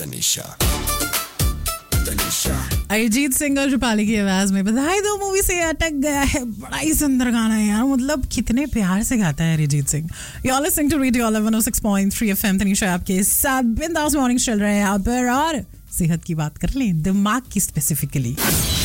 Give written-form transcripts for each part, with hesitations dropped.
तनिषा अरिजीत सिंह और रूपाली की आवाज में बधाई दो मूवी से अटक गया है. बड़ा ही सुंदर गाना है यार. मतलब कितने प्यार से गाता है Arijit Singh. You're listening to Radio 106.3 FM. Tanisha आपके साथ बिंदास मॉर्निंग चल रहे हैं यहाँ पर. और सेहत की बात कर लें, दिमाग की स्पेसिफिकली.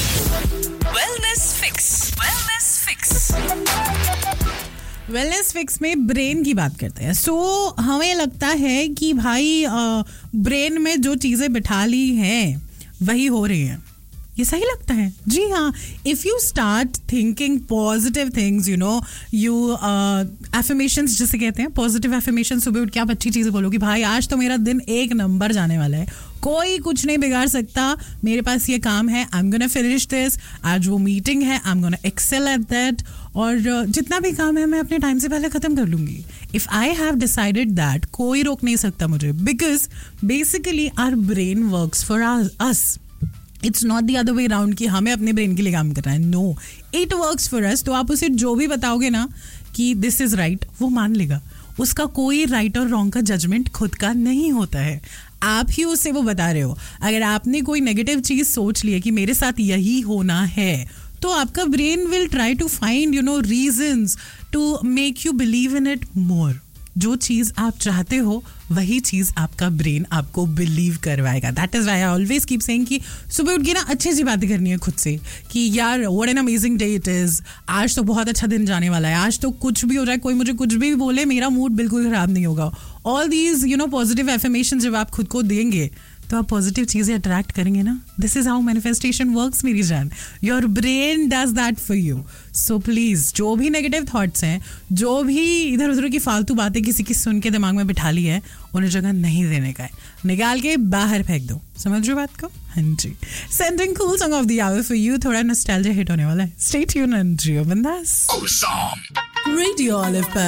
वेलनेस फिक्स में ब्रेन की बात करते हैं. सो हमें लगता है कि भाई ब्रेन में जो चीज़ें बिठा ली हैं वही हो रही हैं. ये सही लगता है. जी हाँ. If you start thinking positive things, you affirmations जिसे कहते हैं, पॉजिटिव एफर्मेशंस. सुबह उठ के आप अच्छी चीज़ें बोलो कि भाई आज तो मेरा दिन एक नंबर जाने वाला है, कोई कुछ नहीं बिगाड़ सकता, मेरे पास ये काम है, I am gonna finish this, आज वो मीटिंग है, I am gonna Excel at that, और जितना भी काम है मैं अपने टाइम से पहले ख़त्म कर लूँगी. If I have decided that, कोई रोक नहीं सकता मुझे. Because basically our brain works for us. It's not the other way round कि हमें अपने ब्रेन के लिए काम करना है. No, it works for us. तो आप उसे जो भी बताओगे ना कि दिस इज़ राइट, वो मान लेगा. उसका कोई राइट और रॉन्ग का जजमेंट खुद का नहीं होता है. आप ही उससे वो बता रहे हो. अगर आपने कोई नेगेटिव चीज़ सोच ली है कि मेरे साथ यही होना है, तो आपका brain will try to find reasons to make you believe in it more. जो चीज़ आप चाहते हो वही चीज़ आपका ब्रेन आपको बिलीव करवाएगा. That is why I always keep saying कि सुबह उठ के ना अच्छी सी बातें करनी है खुद से कि यार what an amazing day it is. आज तो बहुत अच्छा दिन जाने वाला है. आज तो कुछ भी हो जाए, कोई मुझे कुछ भी बोले, मेरा मूड बिल्कुल ख़राब नहीं होगा. ऑल दीज पॉजिटिव एफर्मेशन जब आप खुद को देंगे तो आप पॉजिटिव चीज़ें अट्रैक्ट करेंगे ना. This is how manifestation works मेरी जान. Your brain does that for you. So please, जो भी नेगेटिव थॉट्स हैं, जो भी इधर उधर की फालतू बातें किसी की सुन के दिमाग में बिठा ली है, उन्हें जगह नहीं देने का है. निकाल के बाहर फेंक दो. समझ रहे हो बात को? हाँ जी. Sending cool song of the hour for you. थोड़ा नॉस्टैल्जिया हिट होने वाला है. स्टे ट्यून्ड एंड जियो बिंदास. रेडियो ऑलिव पर